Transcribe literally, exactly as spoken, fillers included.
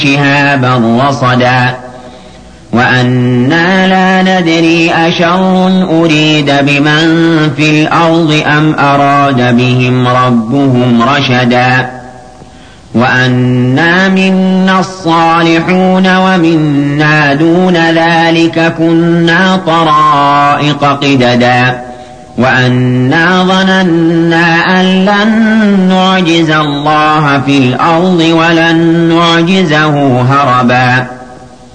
شهابا رصدا وأنا لا ندري أشر أريد بمن في الأرض أم أراد بهم ربهم رشدا وأنا منا الصالحون ومنا دون ذلك كنا طرائق قددا وأنا ظننا أن لن نعجز الله في الأرض ولن نعجزه هربا